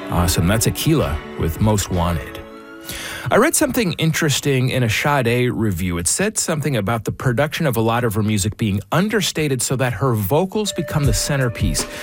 Awesome. That's Aquila with Most Wanted. I read something interesting in a Sade review. It said something about the production of a lot of her music being understated so that her vocals become the centerpiece.